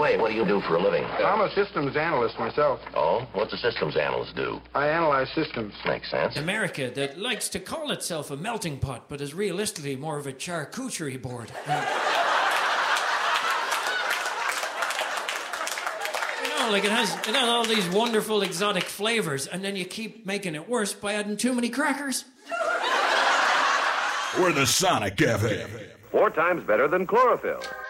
way, what do you do for a living? I'm a systems analyst myself. Oh? What's a systems analyst do? I analyze systems. Makes sense. America that likes to call itself a melting pot, but is realistically more of a charcuterie board. Like it has all these wonderful exotic flavors, and then you keep making it worse by adding too many crackers. We're the Sonic Cafe. 4 times better than chlorophyll.